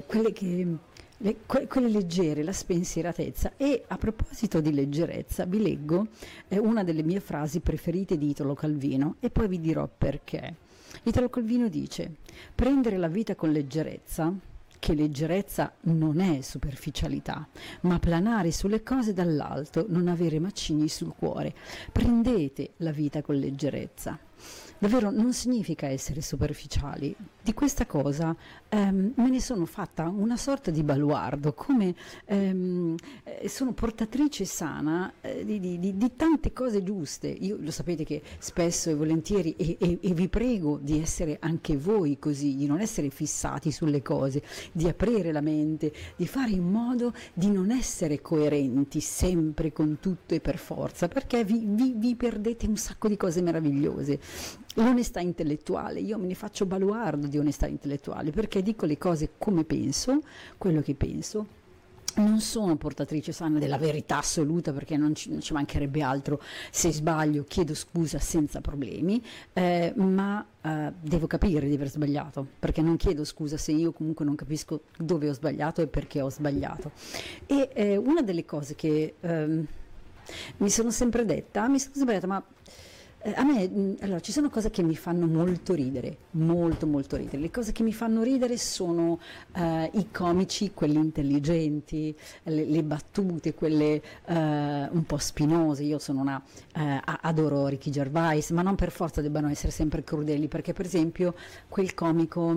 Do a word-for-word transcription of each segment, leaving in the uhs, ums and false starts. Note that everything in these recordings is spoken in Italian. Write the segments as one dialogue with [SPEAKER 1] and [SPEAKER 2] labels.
[SPEAKER 1] quelle che le- que- quelle leggere, la spensieratezza. E a proposito di leggerezza, vi leggo eh, una delle mie frasi preferite di Italo Calvino e poi vi dirò perché. Italo Calvino dice: prendere la vita con leggerezza, che leggerezza non è superficialità, ma planare sulle cose dall'alto, non avere macigni sul cuore. Prendete la vita con leggerezza. Davvero non significa essere superficiali. Di questa cosa ehm, me ne sono fatta una sorta di baluardo, come ehm, eh, sono portatrice sana eh, di, di- di- di tante cose giuste. Io lo sapete che spesso e volentieri, e, e- e vi prego di essere anche voi così, di non essere fissati sulle cose, di aprire la mente, di fare in modo di non essere coerenti sempre con tutto e per forza, perché vi, vi- vi perdete un sacco di cose meravigliose. L'onestà intellettuale, io me ne faccio baluardo di onestà intellettuale perché dico le cose come penso, quello che penso. Non sono portatrice sana della verità assoluta, perché non ci, non ci mancherebbe altro. Se sbaglio chiedo scusa senza problemi, eh, ma eh, devo capire di aver sbagliato, perché non chiedo scusa se io comunque non capisco dove ho sbagliato e perché ho sbagliato. E eh, una delle cose che ehm, mi sono sempre detta, mi sono sempre detta, ma eh, a me, mh, allora, ci sono cose che mi fanno molto ridere, molto molto ridere. Le cose che mi fanno ridere sono eh, i comici, quelli intelligenti, le, le battute, quelle eh, un po' spinose. Io sono una, eh, a- adoro Ricky Gervais, ma non per forza debbano essere sempre crudeli, perché per esempio quel comico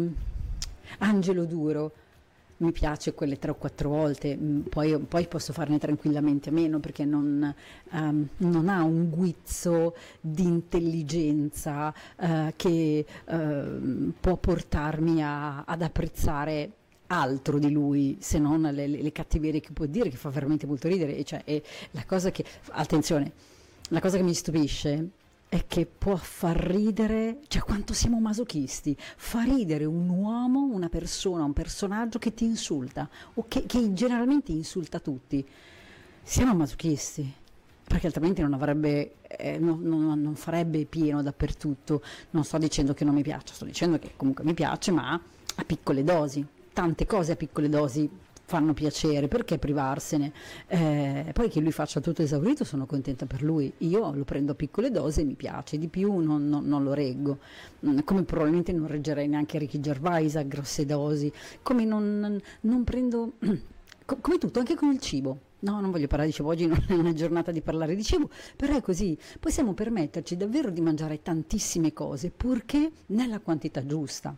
[SPEAKER 1] Angelo Duro mi piace quelle tre o quattro volte, mm, poi, poi posso farne tranquillamente a meno, perché non, ehm, non ha un guizzo di intelligenza eh, che ehm, può portarmi a- ad apprezzare altro di lui, se non le, le- le cattiverie che può dire, che fa veramente molto ridere. E cioè, è la cosa che, attenzione, la cosa che mi stupisce è che può far ridere, cioè quanto siamo masochisti, fa ridere un uomo, una persona, un personaggio che ti insulta, o che, che generalmente insulta tutti. Siamo masochisti, perché altrimenti non avrebbe, eh, non, non- non farebbe pieno dappertutto. Non sto dicendo che non mi piace, sto dicendo che comunque mi piace, ma a piccole dosi. Tante cose a piccole dosi fanno piacere, perché privarsene? Eh, poi che lui faccia tutto esaurito, sono contenta per lui. Io lo prendo a piccole dosi e mi piace, di più non, non- non lo reggo. Mm, come probabilmente non reggerei neanche Ricky Gervais a grosse dosi, come non, non prendo, co- come tutto, anche con il cibo. No, non voglio parlare di cibo, oggi non è una giornata di parlare di cibo, però è così. Possiamo permetterci davvero di mangiare tantissime cose, purché nella quantità giusta.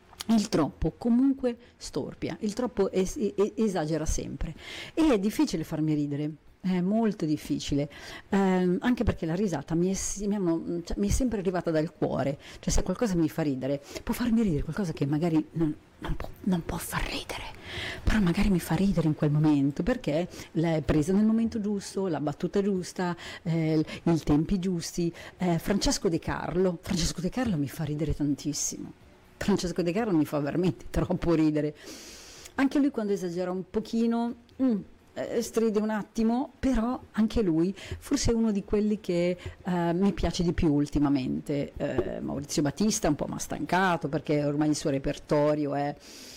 [SPEAKER 1] Il troppo comunque storpia, il troppo es- e- esagera sempre, e è difficile farmi ridere. È molto difficile. Ehm, anche perché la risata mi è, si- mi hanno- cioè, mi è sempre arrivata dal cuore. Cioè, se qualcosa mi fa ridere, può farmi ridere qualcosa che magari non, non può, non può far ridere, però magari mi fa ridere in quel momento, perché l'è presa nel momento giusto, la battuta giusta, eh, i tempi giusti. Eh, Francesco De Carlo, Francesco De Carlo mi fa ridere tantissimo. Francesco De Carlo mi fa veramente troppo ridere. Anche lui, quando esagera un pochino, mm, eh, stride un attimo, però anche lui forse è uno di quelli che eh, mi piace di più ultimamente. Eh, Maurizio Battista un po' mi ha stancato, perché ormai il suo repertorio è,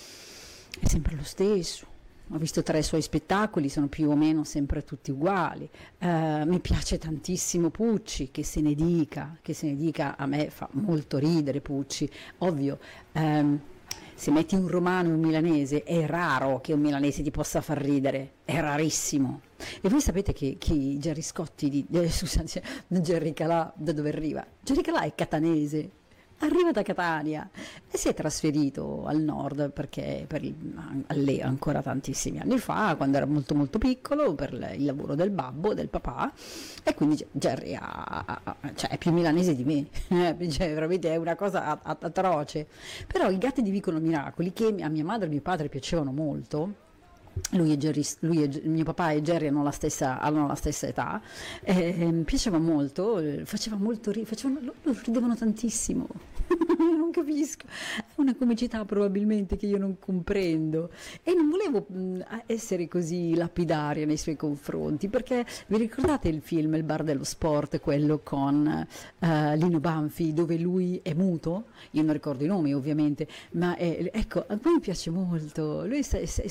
[SPEAKER 1] è sempre lo stesso. Ho visto tre suoi spettacoli, sono più o meno sempre tutti uguali. Eh, mi piace tantissimo Pucci, che se ne dica, che se ne dica, a me fa molto ridere Pucci. Ovvio, ehm, se metti un romano e un milanese, è raro che un milanese ti possa far ridere, è rarissimo. E voi sapete che, che Gerry Scotti, di, eh, scusate, Gerry Calà, da dove arriva? Gerry Calà è catanese, arriva da Catania e si è trasferito al nord, perché per il, alle- ancora tantissimi anni fa, quando era molto molto piccolo, per il il lavoro del babbo, del papà, e quindi Ge- Gerry ha- ha- ha- cioè, è più milanese di me. Eh, cioè, veramente è una cosa a- a- atroce. Però i gatti di Vicolo Miracoli, che a mia madre e mio padre piacevano molto. Lui e Gerry, lui e Ge- mio papà e Gerry hanno la stessa, hanno la stessa età, e, mi piaceva molto, eh, faceva molto ri- facevano, loro ridevano tantissimo. Non capisco, è una comicità probabilmente che io non comprendo e non volevo mh, a- essere così lapidaria nei suoi confronti, perché vi ricordate il film Il bar dello sport, quello con eh, Lino Banfi, dove lui è muto? Io non ricordo i nomi ovviamente, ma è- ecco, a me piace molto, lui sa- sa-